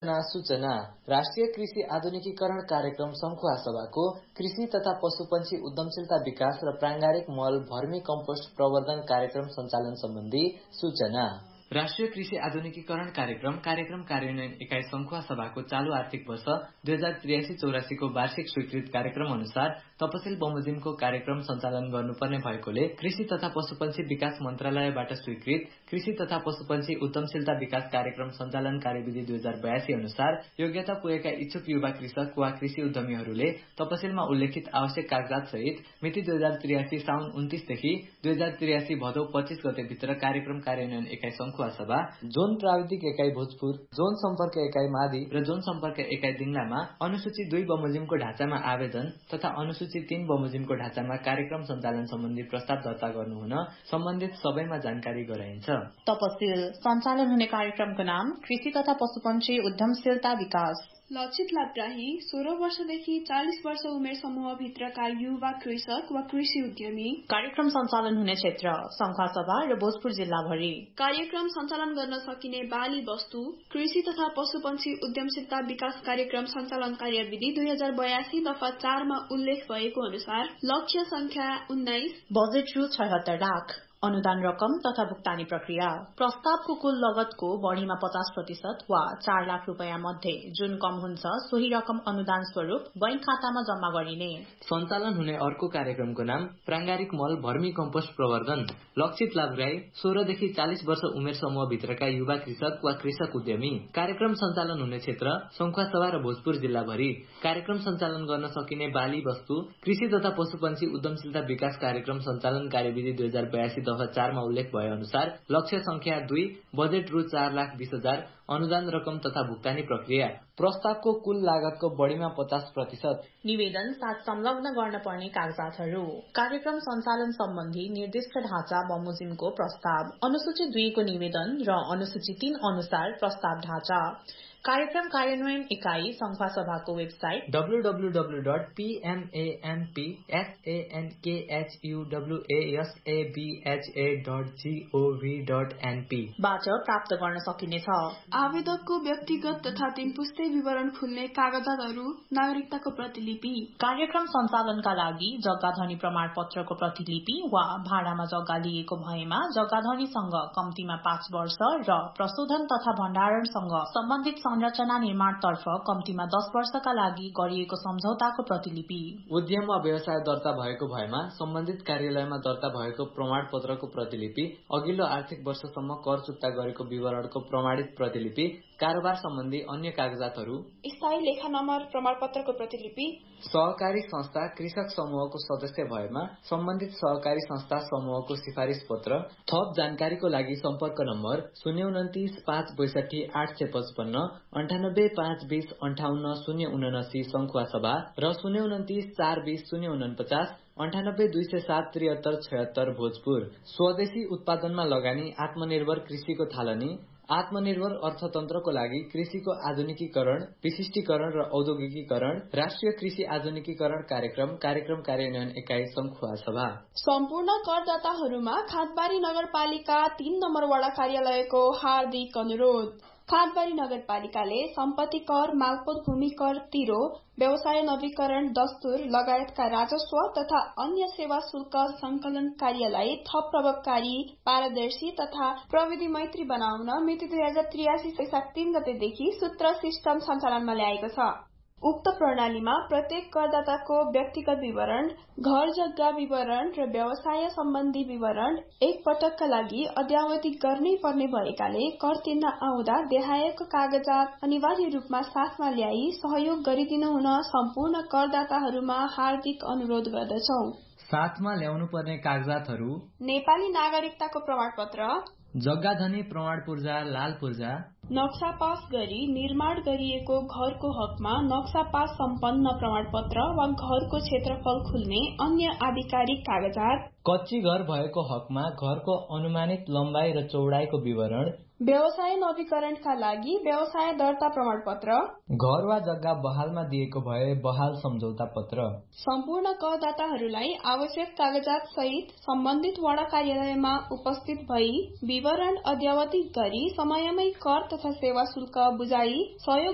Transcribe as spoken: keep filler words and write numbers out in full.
सूचना राष्ट्रिय कृषि आधुनिकीकरण कार्यक्रम संखुवा सभाको कृषि तथा पशुपन्छी उद्यमशीलता विकास र प्राङ्गारिक मल भर्मी कम्पोस्ट प्रवर्धन कार्यक्रम सञ्चालन सम्बन्धी सूचना। राष्ट्रिय कृषि आधुनिकीकरण कार्यक्रम कार्यक्रम कार्यान्वयन इकाइ संखुवा सभाको चालू आर्थिक वर्ष दुई हजार त्रियासी चौरासी को वार्षिक स्वीकृत कार्यक्रम अनुसार तपसिल बमोजिमको कार्यक्रम सञ्चालन गर्नुपर्ने भएकोले कृषि तथा पशुपन्छी विकास मन्त्रालयबाट स्वीकृत कृषि तथा पशुपन्छी उद्यमशीलता विकास कार्यक्रम सञ्चालन कार्यविधि दुई हजार बयासी अनुसार योग्यता पुगेका इच्छुक युवा कृषक वा कृषि उद्यमीहरूले तपसिलमा उल्लेखित आवश्यक कागजात सहित मिति दुई हजार त्रियासी साउन उन्तीसदेखि दुई हजार त्रियासी भदौ पच्चीस गते भित्र कार्यक्रम कार्यान्वयन इकाइ संखुवा सभा, जोन प्राविधिक इकाइ भोजपुर, जोन सम्पर्क इकाइ मादी र जोन सम्पर्क इकाइ दिङलामा अनुसूची दुई बमोजिमको ढाँचामा आवेदन तथा अनुसूची तीन बमोजिमको ढाँचामा कार्यक्रम सञ्चालन सम्बन्धी प्रस्ताव दर्ता गर्नुहुन सम्बन्धित सबैमा जानकारी गराइन्छ। तपसिल सञ्चालन हुने कार्यक्रमको नाम कृषि तथा पशुपन्छी उद्यमशीलता विकास। लक्षित लाभग्राही सोह्र वर्षदेखि चालिस वर्ष उमेर समूहभित्रका युवा कृषक वा कृषि उद्यमी। कार्यक्रम सञ्चालन हुने क्षेत्र संखुवा सभा र भोजपुर जिल्लाभरि। कार्यक्रम सञ्चालन गर्न सकिने बाली वस्तु कृषि तथा पशुपन्छी उद्यमशीलता विकास कार्यक्रम सञ्चालन कार्यविधि दुई हजार बयासी दफा चारमा उल्लेख भएको अनुसार लक्ष्य संख्या उन्नाइस, बजेट रु छहत्तर लाख, अनुदान रकम तथा भुक्तानी प्रक्रिया। प्रस्तावको कुल लगतको बढ़ीमा पचास प्रतिशत वा चार लाख रूपियाँ मध्ये जुन कम हुन्छ सोही रकम अनुदान स्वरूप बैंक खातामा जम्मा गरिने। सञ्चालन हुने अर्को कार्यक्रमको नाम प्राङ्गारिक मल भर्मी कम्पोस्ट प्रवर्धन। लक्षित लाभग्राही सोह्रदेखि चालिस वर्ष उमेर समूहभित्रका युवा कृषक वा कृषक उद्यमी। कार्यक्रम सञ्चालन हुने क्षेत्र संखुवा सभा र भोजपुर जिल्लाभरि। कार्यक्रम सञ्चालन गर्न सकिने बाली वस्तु कृषि तथा पशुपन्छी उद्यमशीलता विकास कार्यक्रम सञ्चालन कार्यविधि दुई हजार बयासी दफा चारमा उल्लेख भए अनुसार लक्ष्य संख्या दुई, बजेट रु चार लाख बीस हजार, अनुदान रकम तथा भुक्तानी प्रक्रिया। प्रस्तावको कुल लागतको बढ़ीमा पचास प्रतिशत। निवेदन साथ संलग्न गर्न पर्ने कागजातहरू। कार्यक्रम सञ्चालन सम्बन्धी निर्दिष्ट ढाँचा बमोजिमको प्रस्ताव, अनुसूची दुईको निवेदन र अनुसूची तीन अनुसार प्रस्ताव ढाँचा। कार्यक्रम कार्यान्वयन इकाइ संखुवा सभाको website W W W dot P M A N P S A N के H U W A S A B H A dot G oh V dot an P बाट प्राप्त गर्न सकिनेछ। आवेदकको व्यक्तिगत तथा तीन पुस्ते विवरण खुल्ने कागजातहरू, नागरिकताको प्रतिलिपि। कार्यक्रम सञ्चालनका लागि जग्गाधनी प्रमाण पत्रको प्रतिलिपि वा भाडामा जग्गा लिएको भएमा जग्गाधनीसँग कम्तीमा पाँच वर्ष र प्रशोधन तथा भण्डारणसँग सम्बन्धित संरचना निर्माणतर्फ कम्तीमा दस वर्षका लागि गरिएको सम्झौताको प्रतिलिपि। उद्यम वा व्यवसाय दर्ता भएको भएमा सम्बन्धित कार्यालयमा दर्ता भएको प्रमाण पत्रको प्रतिलिपि, अघिल्लो आर्थिक वर्षसम्म कर चुक्ता गरेको विवरणको प्रमाणित प्रतिलिपि, कारोबार सम्बन्धी अन्य कागजातहरू, स्थायी लेखा नम्बर प्रमाण पत्रको प्रतिलिपि। सहकारी संस्था कृषक समूहको सदस्य भएमा सम्बन्धित सहकारी संस्था समूहको सिफारिस पत्र। थप जानकारीको लागि सम्पर्क नम्बर शून्य उन्तिस पाँच बैसठी आठ सय पचपन्न अन्ठानब्बे पाँच बीस अन्ठाउन्न शून्य उनासी संखुवा सभा र शून्य उन्तिस चार बीस शून्य उनपचास अन्ठानब्बे दुई सय सात त्रिहत्तर छयत्तर भोजपुर। स्वदेशी उत्पादनमा लगानी आत्मनिर्भर कृषिको थालनी। आत्मनिर्भर अर्थतन्त्रको लागि कृषिको आधुनिकीकरण, विशिष्टीकरण र औद्योगिकीकरण। राष्ट्रिय कृषि आधुनिकीकरण कार्यक्रम कार्यक्रम कार्यान्वयन इकाइ संखुवा सभा। सम्पूर्ण करदाताहरूमा खादबारी नगरपालिका तीन नम्बर वडा कार्यालयको हार्दिक अनुरोध। खादबारी नगरपालिकाले सम्पत्ति कर, मालपोत भूमि कर तिरो, व्यवसाय नवीकरण, दस्तुर लगायतका राजस्व तथा अन्य सेवा शुल्क संकलन कार्यलाई थप प्रभावकारी, पारदर्शी तथा प्रविधि मैत्री बनाउन मिति दुई हजार त्रियासी वैशाख तीन गतेदेखि सूत्र सिस्टम सञ्चालनमा ल्याएको छ। उक्त प्रणालीमा प्रत्येक करदाताको व्यक्तिगत विवरण, घर जग्गा विवरण र व्यवसाय सम्बन्धी विवरण एक पटकका लागि अद्यावधिक गर्नै पर्ने भएकाले कर तिर्न आउँदा देखाएको कागजात अनिवार्य रूपमा साथमा ल्याई सहयोग गरिदिनु हुन सम्पूर्ण करदाताहरूमा हार्दिक अनुरोध गर्दछौं। साथमा ल्याउनु पर्ने कागजातहरू: नेपाली नागरिकताको प्रमाणपत्र, जग्गाधनी प्रमाण पूर्जा लाल पूर्जा, नक्सा पास गरी निर्माण गरिएको घरको हकमा नक्सा पास सम्पन्न प्रमाणपत्र वा घरको क्षेत्रफल खुल्ने अन्य आधिकारिक कागजात, कच्ची घर भएको हकमा घरको अनुमानित लम्बाई र चौडाइको विवरण, व्यवसाय नवीकरणका लागि व्यवसाय दर्ता प्रमाणपत्र, घर वा जग्गा बहालमा दिएको भए बहाल सम्झौता पत्र। सम्पूर्ण करदाताहरूलाई आवश्यक कागजात सहित सम्बन्धित वडा कार्यालयमा उपस्थित भई विवरण अद्यावधिक गरी समयमै कर तथा सेवा शुल्क बुझाई सहयोग